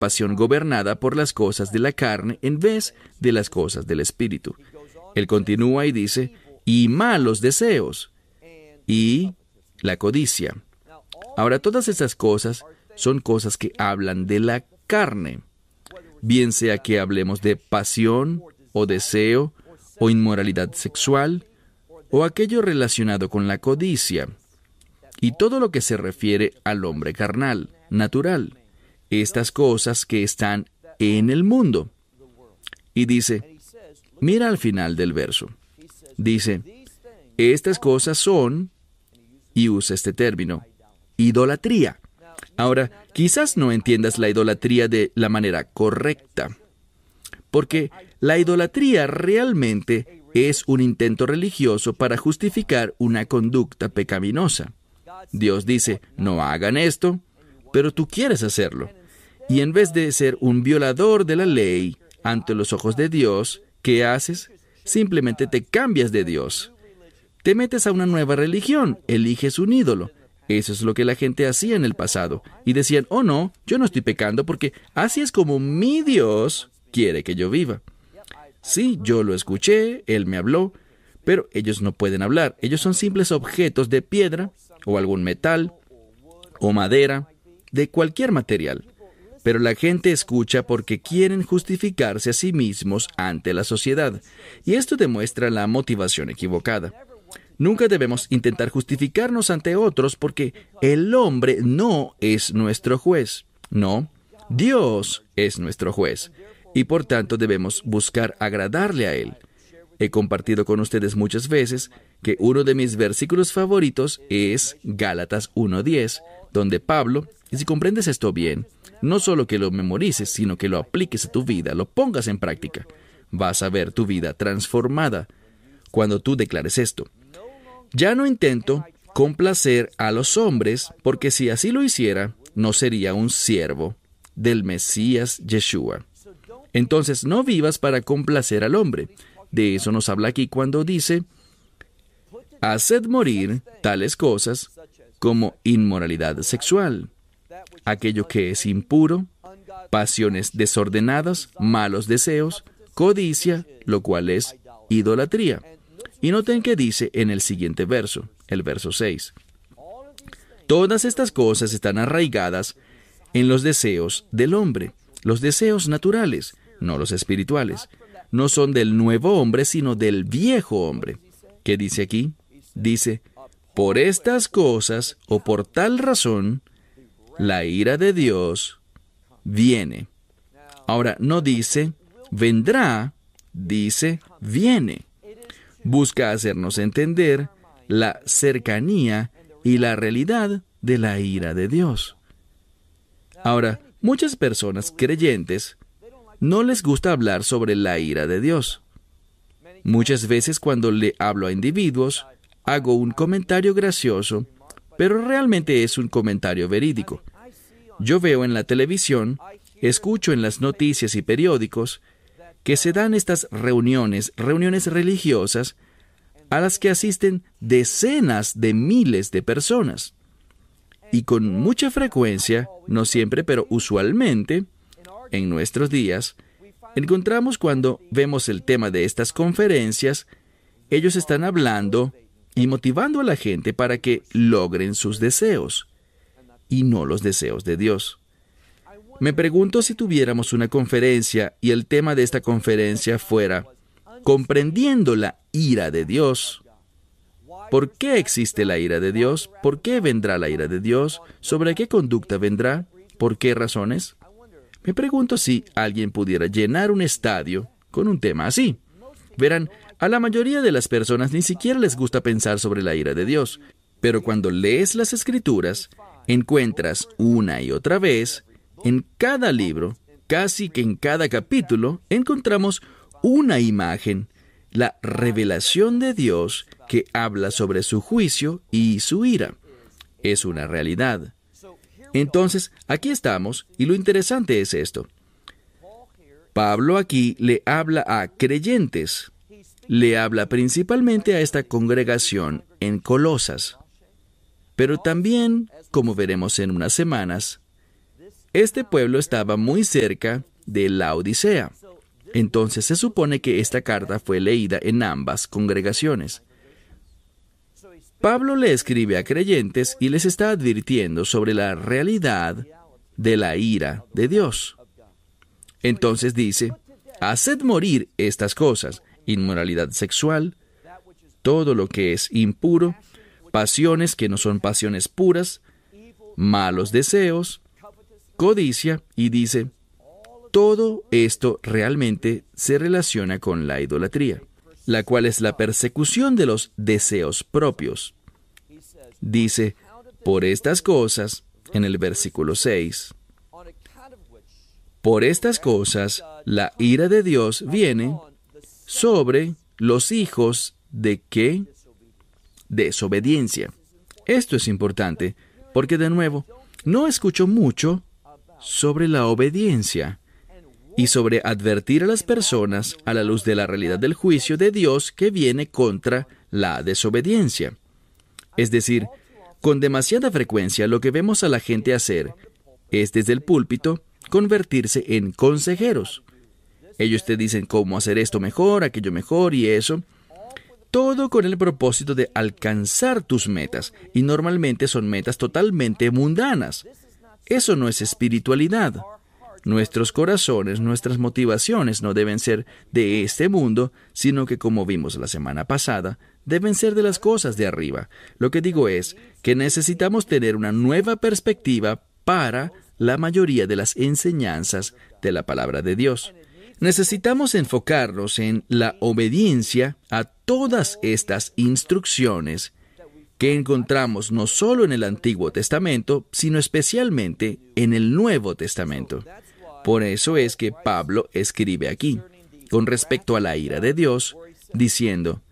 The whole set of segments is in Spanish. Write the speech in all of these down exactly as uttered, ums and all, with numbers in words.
pasión gobernada por las cosas de la carne en vez de las cosas del Espíritu. Él continúa y dice, y malos deseos, y la codicia. Ahora, todas estas cosas son cosas que hablan de la carne, bien sea que hablemos de pasión, o deseo, o inmoralidad sexual, o aquello relacionado con la codicia, y todo lo que se refiere al hombre carnal, natural, estas cosas que están en el mundo. Y dice, mira al final del verso, dice, estas cosas son, y usa este término, idolatría. Ahora, quizás no entiendas la idolatría de la manera correcta, porque la idolatría realmente es un intento religioso para justificar una conducta pecaminosa. Dios dice, no hagan esto, pero tú quieres hacerlo. Y en vez de ser un violador de la ley ante los ojos de Dios, ¿qué haces? Simplemente te cambias de Dios. Te metes a una nueva religión, eliges un ídolo. Eso es lo que la gente hacía en el pasado. Y decían, oh no, yo no estoy pecando porque así es como mi Dios quiere que yo viva. Sí, yo lo escuché, Él me habló, pero ellos no pueden hablar. Ellos son simples objetos de piedra, o algún metal, o madera, de cualquier material. Pero la gente escucha porque quieren justificarse a sí mismos ante la sociedad. Y esto demuestra la motivación equivocada. Nunca debemos intentar justificarnos ante otros porque el hombre no es nuestro juez. No, Dios es nuestro juez. Y por tanto debemos buscar agradarle a Él. He compartido con ustedes muchas veces que uno de mis versículos favoritos es Gálatas uno diez, donde Pablo, y si comprendes esto bien, no solo que lo memorices, sino que lo apliques a tu vida, lo pongas en práctica, vas a ver tu vida transformada cuando tú declares esto. Ya no intento complacer a los hombres, porque si así lo hiciera, no sería un siervo del Mesías Yeshua. Entonces, no vivas para complacer al hombre. De eso nos habla aquí cuando dice, haced morir tales cosas como inmoralidad sexual, aquello que es impuro, pasiones desordenadas, malos deseos, codicia, lo cual es idolatría. Y noten que dice en el siguiente verso, el verso seis, todas estas cosas están arraigadas en los deseos del hombre, los deseos naturales, no los espirituales. No son del nuevo hombre, sino del viejo hombre. ¿Qué dice aquí? Dice, por estas cosas, o por tal razón, la ira de Dios viene. Ahora, no dice, vendrá, dice, viene. Busca hacernos entender la cercanía y la realidad de la ira de Dios. Ahora, muchas personas creyentes no les gusta hablar sobre la ira de Dios. Muchas veces cuando le hablo a individuos, hago un comentario gracioso, pero realmente es un comentario verídico. Yo veo en la televisión, escucho en las noticias y periódicos, que se dan estas reuniones, reuniones religiosas, a las que asisten decenas de miles de personas. Y con mucha frecuencia, no siempre, pero usualmente, en nuestros días, encontramos cuando vemos el tema de estas conferencias, ellos están hablando y motivando a la gente para que logren sus deseos, y no los deseos de Dios. Me pregunto si tuviéramos una conferencia y el tema de esta conferencia fuera comprendiendo la ira de Dios. ¿Por qué existe la ira de Dios? ¿Por qué vendrá la ira de Dios? ¿Sobre qué conducta vendrá? ¿Por qué razones? Me pregunto si alguien pudiera llenar un estadio con un tema así. Verán, a la mayoría de las personas ni siquiera les gusta pensar sobre la ira de Dios, pero cuando lees las Escrituras, encuentras una y otra vez, en cada libro, casi que en cada capítulo, encontramos una imagen, la revelación de Dios que habla sobre su juicio y su ira. Es una realidad. Entonces, aquí estamos, y lo interesante es esto. Pablo aquí le habla a creyentes. Le habla principalmente a esta congregación en Colosas. Pero también, como veremos en unas semanas, Este pueblo estaba muy cerca de la Odisea. Entonces se supone que esta carta fue leída en ambas congregaciones. Pablo le escribe a creyentes y les está advirtiendo sobre la realidad de la ira de Dios. Entonces dice, haced morir estas cosas, inmoralidad sexual, todo lo que es impuro, pasiones que no son pasiones puras, malos deseos, codicia, y dice, todo esto realmente se relaciona con la idolatría, la cual es la persecución de los deseos propios. Dice, por estas cosas, en el versículo seis, por estas cosas, la ira de Dios viene sobre los hijos de ¿qué? Desobediencia. Esto es importante, porque de nuevo, no escucho mucho sobre la obediencia y sobre advertir a las personas a la luz de la realidad del juicio de Dios que viene contra la desobediencia. Es decir, con demasiada frecuencia lo que vemos a la gente hacer es desde el púlpito convertirse en consejeros. Ellos te dicen cómo hacer esto mejor, aquello mejor y eso. Todo con el propósito de alcanzar tus metas, y normalmente son metas totalmente mundanas. Eso no es espiritualidad. Nuestros corazones, nuestras motivaciones no deben ser de este mundo, sino que, como vimos la semana pasada, deben ser de las cosas de arriba. Lo que digo es que necesitamos tener una nueva perspectiva para la mayoría de las enseñanzas de la palabra de Dios. Necesitamos enfocarnos en la obediencia a todas estas instrucciones que encontramos no solo en el Antiguo Testamento, sino especialmente en el Nuevo Testamento. Por eso es que Pablo escribe aquí, con respecto a la ira de Dios, diciendo,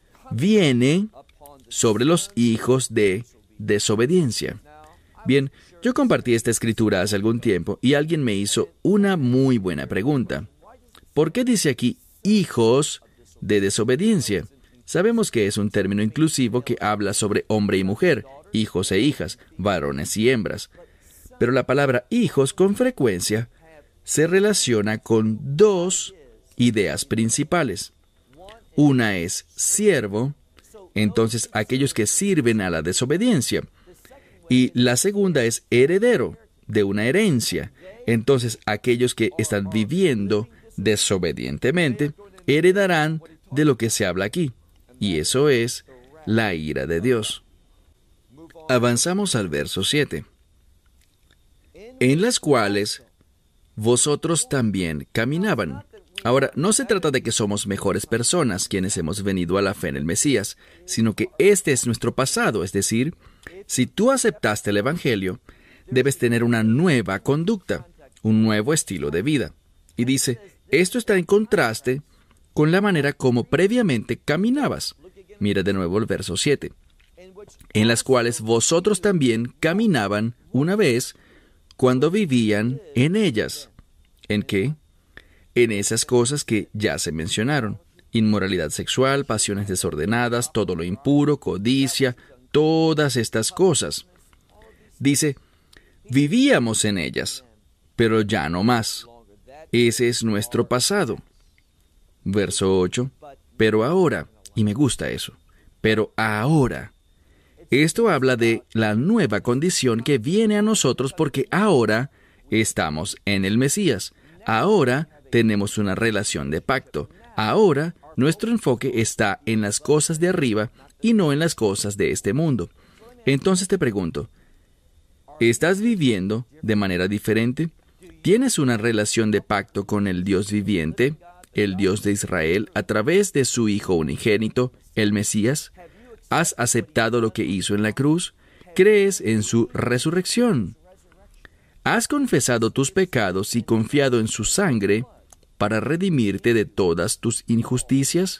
viene sobre los hijos de desobediencia. Bien, yo compartí esta escritura hace algún tiempo y alguien me hizo una muy buena pregunta. ¿Por qué dice aquí hijos de desobediencia? Sabemos que es un término inclusivo que habla sobre hombre y mujer, hijos e hijas, varones y hembras. Pero la palabra hijos con frecuencia se relaciona con dos ideas principales. Una es siervo, entonces aquellos que sirven a la desobediencia. Y la segunda es heredero, de una herencia. Entonces aquellos que están viviendo desobedientemente heredarán de lo que se habla aquí. Y eso es la ira de Dios. Avanzamos al verso siete. En las cuales vosotros también caminaban. Ahora, no se trata de que somos mejores personas quienes hemos venido a la fe en el Mesías, sino que este es nuestro pasado, es decir, si tú aceptaste el Evangelio, debes tener una nueva conducta, un nuevo estilo de vida. Y dice, esto está en contraste con la manera como previamente caminabas. Mira de nuevo el verso siete. En las cuales vosotros también caminaban una vez cuando vivían en ellas. ¿En qué? En esas cosas que ya se mencionaron. Inmoralidad sexual, pasiones desordenadas, todo lo impuro, codicia, todas estas cosas. Dice, vivíamos en ellas, pero ya no más. Ese es nuestro pasado. Verso ocho. Pero ahora, y me gusta eso, pero ahora. Esto habla de la nueva condición que viene a nosotros porque ahora estamos en el Mesías. Ahora tenemos una relación de pacto. Ahora nuestro enfoque está en las cosas de arriba y no en las cosas de este mundo. Entonces te pregunto, ¿estás viviendo de manera diferente? ¿Tienes una relación de pacto con el Dios viviente, el Dios de Israel, a través de su Hijo unigénito, el Mesías? ¿Has aceptado lo que hizo en la cruz? ¿Crees en su resurrección? ¿Has confesado tus pecados y confiado en su sangre para redimirte de todas tus injusticias?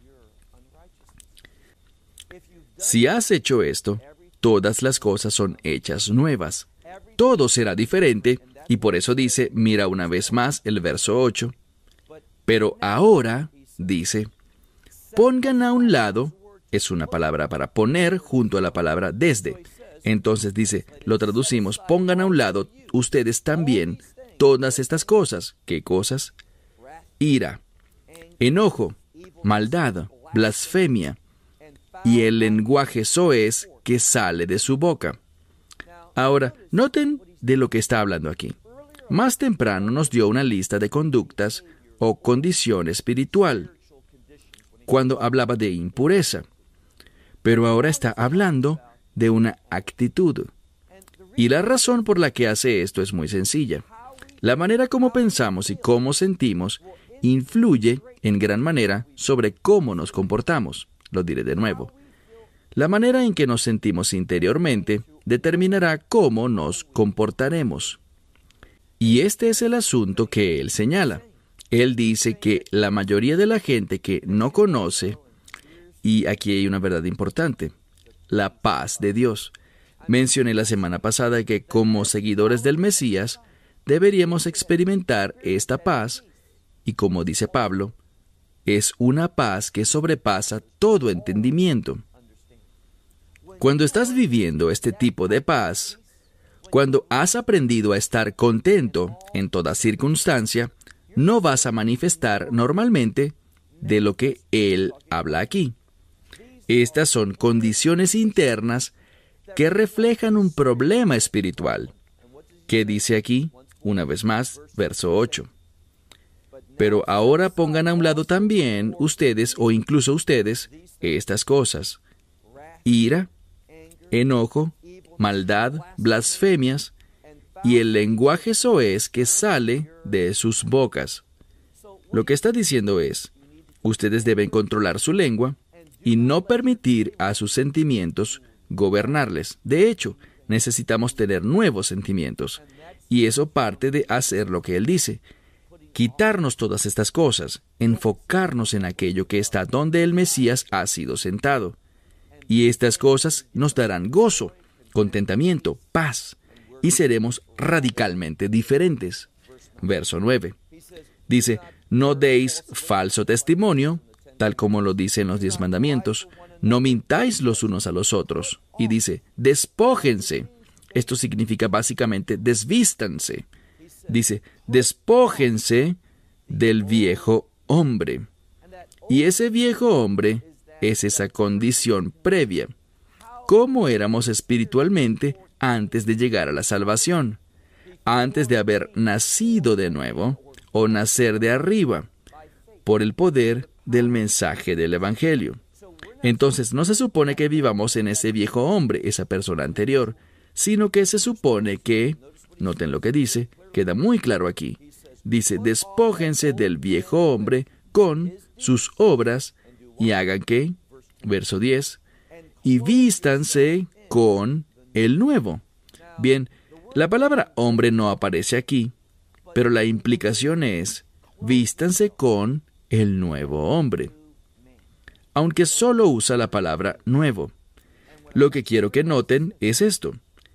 Si has hecho esto, todas las cosas son hechas nuevas. Todo será diferente, y por eso dice, mira una vez más el verso ocho, pero ahora, dice, pongan a un lado, es una palabra para poner junto a la palabra desde. Entonces dice, lo traducimos, pongan a un lado ustedes también todas estas cosas. ¿Qué cosas? Ira, enojo, maldad, blasfemia y el lenguaje soez que sale de su boca. Ahora, noten de lo que está hablando aquí. Más temprano nos dio una lista de conductas o condición espiritual cuando hablaba de impureza, pero ahora está hablando de una actitud. Y la razón por la que hace esto es muy sencilla. La manera como pensamos y cómo sentimos influye en gran manera sobre cómo nos comportamos. Lo diré de nuevo. La manera en que nos sentimos interiormente determinará cómo nos comportaremos. Y este es el asunto que él señala. Él dice que la mayoría de la gente que no conoce, y aquí hay una verdad importante, la paz de Dios. Mencioné la semana pasada que como seguidores del Mesías deberíamos experimentar esta paz, y como dice Pablo, es una paz que sobrepasa todo entendimiento. Cuando estás viviendo este tipo de paz, cuando has aprendido a estar contento en toda circunstancia, no vas a manifestar normalmente de lo que él habla aquí. Estas son condiciones internas que reflejan un problema espiritual. ¿Qué dice aquí? Una vez más, verso ocho. Pero ahora pongan a un lado también ustedes, o incluso ustedes, estas cosas: ira, enojo, maldad, blasfemias y el lenguaje soez que sale de sus bocas. Lo que está diciendo es, ustedes deben controlar su lengua y no permitir a sus sentimientos gobernarles. De hecho, necesitamos tener nuevos sentimientos, y eso parte de hacer lo que él dice: quitarnos todas estas cosas, enfocarnos en aquello que está donde el Mesías ha sido sentado. Y estas cosas nos darán gozo, contentamiento, paz, y seremos radicalmente diferentes. Verso nueve. Dice, no deis falso testimonio, tal como lo dicen los diez mandamientos, no mintáis los unos a los otros. Y dice, despójense. Esto significa básicamente desvístanse. Dice, despójense del viejo hombre. Y ese viejo hombre es esa condición previa. ¿Cómo éramos espiritualmente antes de llegar a la salvación? Antes de haber nacido de nuevo, o nacer de arriba, por el poder del mensaje del Evangelio. Entonces, no se supone que vivamos en ese viejo hombre, esa persona anterior, sino que se supone que, noten lo que dice, queda muy claro aquí, dice, despójense del viejo hombre con sus obras y hagan ¿qué? Verso diez, y vístanse con el nuevo. Bien, la palabra hombre no aparece aquí, pero la implicación es, vístanse con el nuevo hombre. Aunque solo usa la palabra nuevo. Lo que quiero que noten es esto.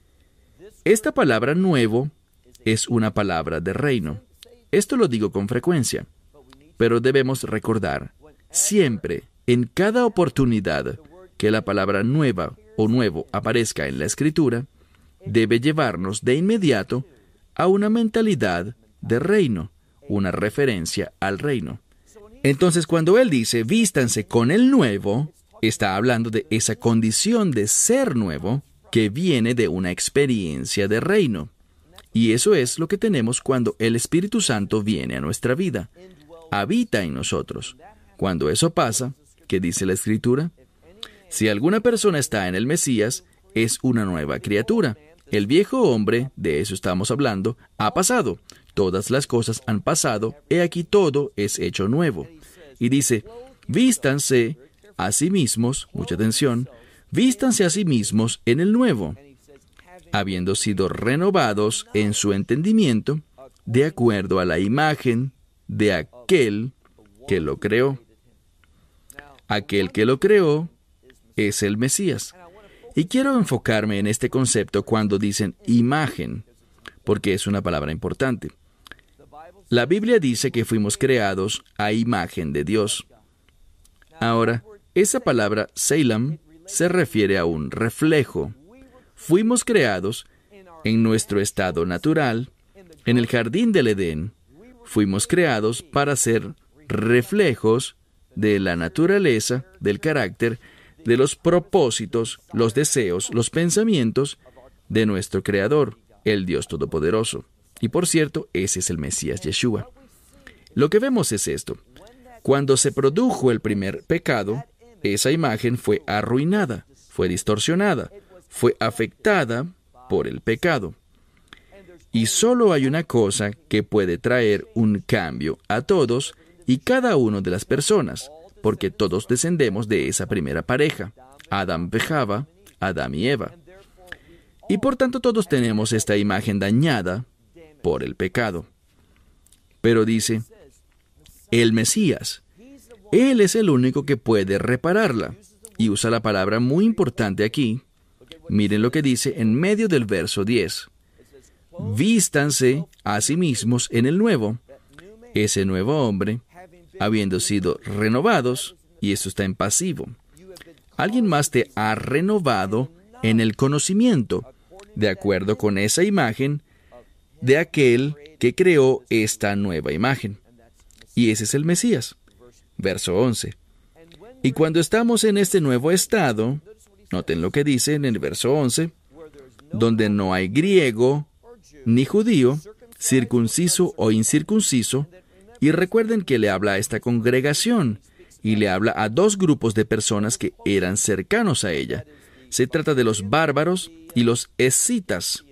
Esta palabra nuevo es una palabra de reino. Esto lo digo con frecuencia, pero debemos recordar siempre, en cada oportunidad que la palabra nueva o nuevo aparezca en la Escritura, debe llevarnos de inmediato a una mentalidad de reino, una referencia al reino. Entonces, cuando él dice, vístanse con el nuevo, está hablando de esa condición de ser nuevo que viene de una experiencia de reino. Y eso es lo que tenemos cuando el Espíritu Santo viene a nuestra vida. Habita en nosotros. Cuando eso pasa, ¿qué dice la Escritura? Si alguna persona está en el Mesías, es una nueva criatura. El viejo hombre, de eso estamos hablando, ha pasado. Todas las cosas han pasado, he aquí todo es hecho nuevo. Y dice, vístanse a sí mismos, mucha atención, vístanse a sí mismos en el nuevo, habiendo sido renovados en su entendimiento, de acuerdo a la imagen de aquel que lo creó. Aquel que lo creó es el Mesías. Y quiero enfocarme en este concepto cuando dicen imagen, porque es una palabra importante. La Biblia dice que fuimos creados a imagen de Dios. Ahora, esa palabra Selam se refiere a un reflejo. fuimos creados en nuestro estado natural, en el jardín del Edén. Fuimos creados para ser reflejos de la naturaleza, del carácter, de los propósitos, los deseos, los pensamientos de nuestro Creador, el Dios Todopoderoso. Y por cierto, ese es el Mesías Yeshua. Lo que vemos es esto. Cuando se produjo el primer pecado, esa imagen fue arruinada, fue distorsionada, fue afectada por el pecado. Y solo hay una cosa que puede traer un cambio a todos y cada una de las personas, porque todos descendemos de esa primera pareja, Adán y Java, Adán y Eva. Y por tanto todos tenemos esta imagen dañada por el pecado. Pero dice, el Mesías, Él es el único que puede repararla. Y usa la palabra muy importante aquí. Miren lo que dice en medio del verso diez. Vístanse a sí mismos en el nuevo, ese nuevo hombre, habiendo sido renovados, y esto está en pasivo. Alguien más te ha renovado en el conocimiento, de acuerdo con esa imagen de aquel que creó esta nueva imagen. Y ese es el Mesías. Verso once. Y cuando estamos en este nuevo estado, noten lo que dice en el verso once, donde no hay griego ni judío, circunciso o incircunciso, y recuerden que le habla a esta congregación, y le habla a dos grupos de personas que eran cercanos a ella. Se trata de los bárbaros y los escitas.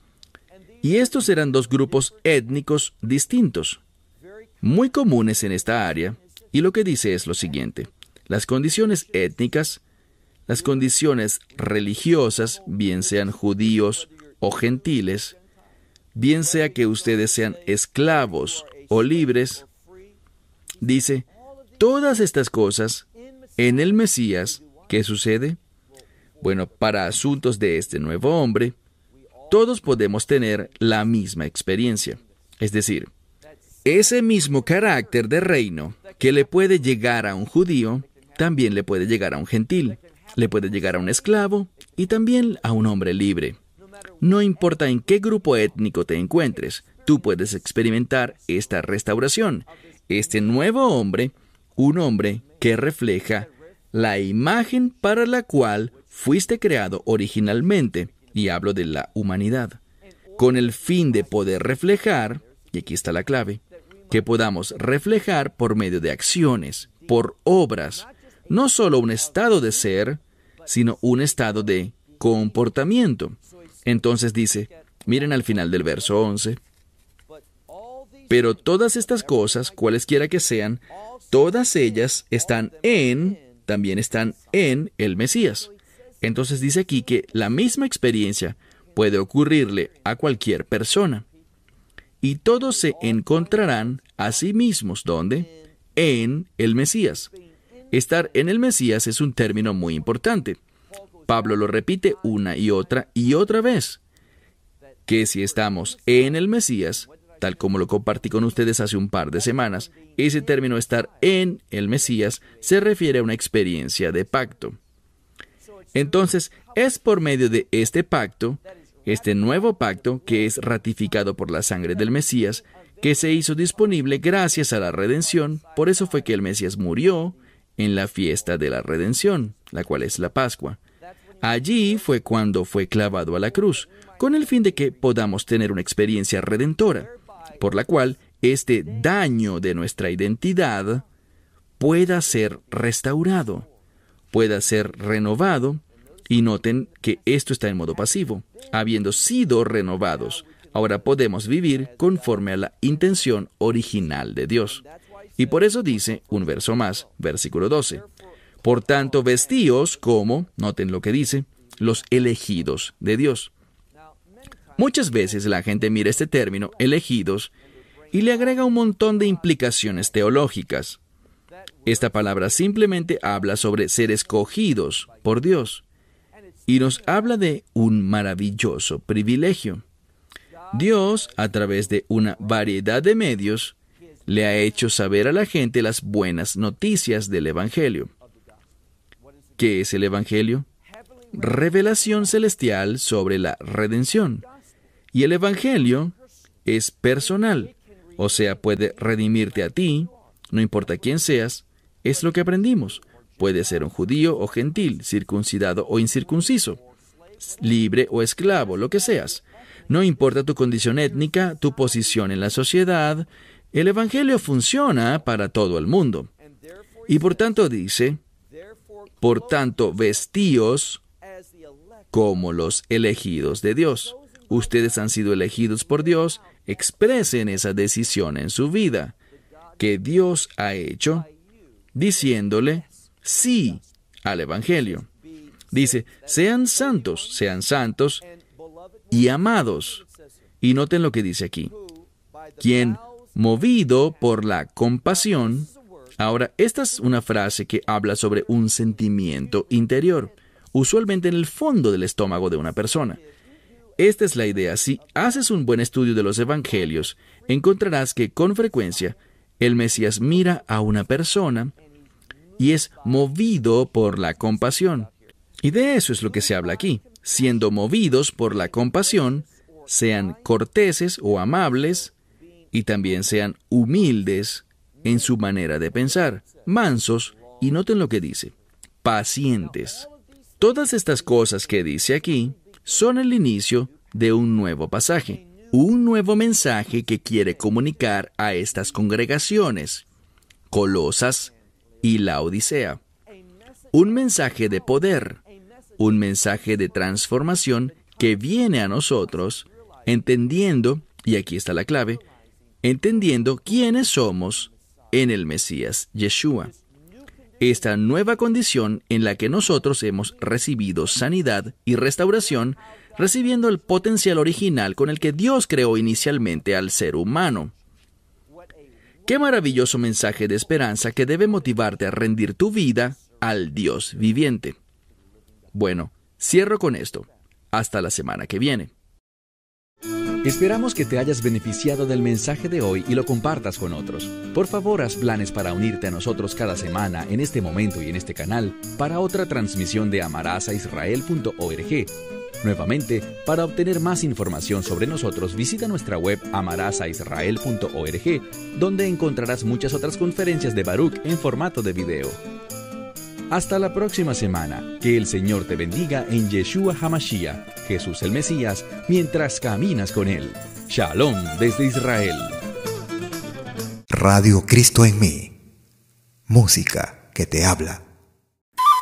Y estos eran dos grupos étnicos distintos, muy comunes en esta área, y lo que dice es lo siguiente. Las condiciones étnicas, las condiciones religiosas, bien sean judíos o gentiles, bien sea que ustedes sean esclavos o libres, dice, todas estas cosas en el Mesías, ¿qué sucede? Bueno, para asuntos de este nuevo hombre, todos podemos tener la misma experiencia. Es decir, ese mismo carácter de reino que le puede llegar a un judío, también le puede llegar a un gentil, le puede llegar a un esclavo y también a un hombre libre. No importa en qué grupo étnico te encuentres, tú puedes experimentar esta restauración, este nuevo hombre, un hombre que refleja la imagen para la cual fuiste creado originalmente, y hablo de la humanidad, con el fin de poder reflejar, y aquí está la clave, que podamos reflejar por medio de acciones, por obras, no solo un estado de ser, sino un estado de comportamiento. Entonces dice, miren al final del verso once, pero todas estas cosas, cualesquiera que sean, todas ellas están en, también están en el Mesías. Entonces dice aquí que la misma experiencia puede ocurrirle a cualquier persona. Y todos se encontrarán a sí mismos, ¿dónde? En el Mesías. Estar en el Mesías es un término muy importante. Pablo lo repite una y otra y otra vez, que si estamos en el Mesías, tal como lo compartí con ustedes hace un par de semanas, ese término estar en el Mesías se refiere a una experiencia de pacto. Entonces, es por medio de este pacto, este nuevo pacto que es ratificado por la sangre del Mesías, que se hizo disponible gracias a la redención. Por eso fue que el Mesías murió en la fiesta de la redención, la cual es la Pascua. Allí fue cuando fue clavado a la cruz, con el fin de que podamos tener una experiencia redentora, por la cual este daño de nuestra identidad pueda ser restaurado, pueda ser renovado, y noten que esto está en modo pasivo. Habiendo sido renovados, ahora podemos vivir conforme a la intención original de Dios. Y por eso dice, un verso más, versículo doce, por tanto, vestíos como, noten lo que dice, los elegidos de Dios. Muchas veces la gente mira este término, elegidos, y le agrega un montón de implicaciones teológicas. Esta palabra simplemente habla sobre ser escogidos por Dios, y nos habla de un maravilloso privilegio. Dios, a través de una variedad de medios, le ha hecho saber a la gente las buenas noticias del Evangelio. ¿Qué es el Evangelio? revelación celestial sobre la redención. Y el Evangelio es personal, o sea, puede redimirte a ti, no importa quién seas, es lo que aprendimos. Puede ser un judío o gentil, circuncidado o incircunciso, libre o esclavo, lo que seas. No importa tu condición étnica, tu posición en la sociedad, el Evangelio funciona para todo el mundo. Y por tanto dice, por tanto, vestíos como los elegidos de Dios. Ustedes han sido elegidos por Dios, expresen esa decisión en su vida que Dios ha hecho, diciéndole sí al Evangelio. Dice, sean santos, sean santos y amados. Y noten lo que dice aquí. Quien, movido por la compasión. Ahora, esta es una frase que habla sobre un sentimiento interior, usualmente en el fondo del estómago de una persona. Esta es la idea. Si haces un buen estudio de los evangelios, encontrarás que con frecuencia el Mesías mira a una persona y es movido por la compasión. Y de eso es lo que se habla aquí. Siendo movidos por la compasión, sean corteses o amables, y también sean humildes en su manera de pensar, mansos, y noten lo que dice, pacientes. Todas estas cosas que dice aquí son el inicio de un nuevo pasaje, un nuevo mensaje que quiere comunicar a estas congregaciones, Colosas y Laodicea. Un mensaje de poder, un mensaje de transformación que viene a nosotros, entendiendo, y aquí está la clave, entendiendo quiénes somos en el Mesías Yeshua. Esta nueva condición en la que nosotros hemos recibido sanidad y restauración, recibiendo el potencial original con el que Dios creó inicialmente al ser humano. ¡Qué maravilloso mensaje de esperanza que debe motivarte a rendir tu vida al Dios viviente! Bueno, cierro con esto. Hasta la semana que viene. Esperamos que te hayas beneficiado del mensaje de hoy y lo compartas con otros. Por favor, haz planes para unirte a nosotros cada semana en este momento y en este canal para otra transmisión de amarás a israel punto org. Nuevamente, para obtener más información sobre nosotros, visita nuestra web amarás a israel punto org, donde encontrarás muchas otras conferencias de Baruch en formato de video. Hasta la próxima semana. Que el Señor te bendiga en Yeshua HaMashiach, Jesús el Mesías, mientras caminas con Él. Shalom desde Israel. Radio Cristo en mí. Música que te habla.